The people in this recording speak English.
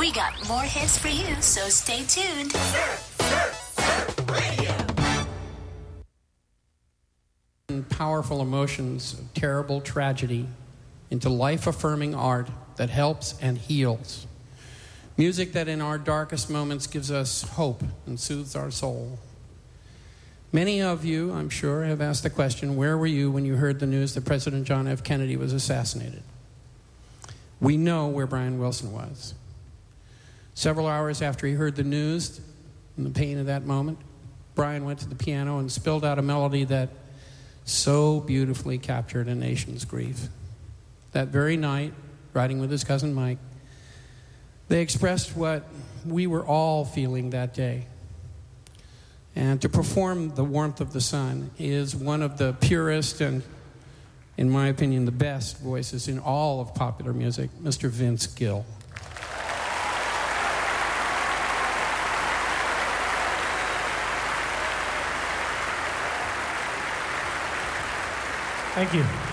We got more hits for you, so stay tuned. Powerful emotions of terrible tragedy into life-affirming art that helps and heals. Music that in our darkest moments gives us hope and soothes our soul. Many of you, I'm sure, have asked the question, where were you when you heard the news that President John F. Kennedy was assassinated? We know where Brian Wilson was. Several hours after he heard the news and the pain of that moment, Brian went to the piano and spilled out a melody that so beautifully captured a nation's grief. That very night, riding with his cousin Mike, they expressed what we were all feeling that day. And to perform The Warmth of the Sun is one of the purest and, in my opinion, the best voices in all of popular music, Mr. Vince Gill. Thank you.